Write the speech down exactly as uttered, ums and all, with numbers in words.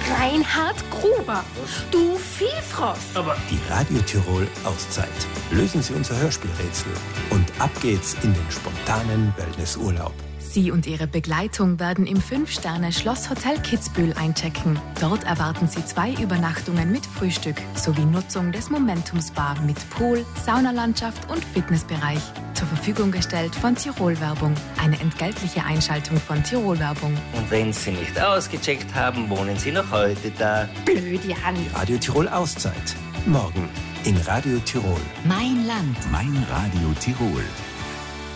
Reinhard Gruber. Du Vielfraß. Aber Die Radio Tirol Auszeit. Lösen Sie unser Hörspielrätsel. Und ab geht's in den spontanen Wellnessurlaub. Sie und Ihre Begleitung werden im fünf-Sterne-Schlosshotel Kitzbühel einchecken. Dort erwarten Sie zwei Übernachtungen mit Frühstück sowie Nutzung des Momentum-Spa mit Pool, Saunalandschaft und Fitnessbereich. Zur Verfügung gestellt von Tirol Werbung. Eine entgeltliche Einschaltung von Tirol Werbung. Und wenn Sie nicht ausgecheckt haben, wohnen Sie noch heute da. Blöd, Jan. Die Radio Tirol Auszeit. Morgen in Radio Tirol. Mein Land. Mein Radio Tirol.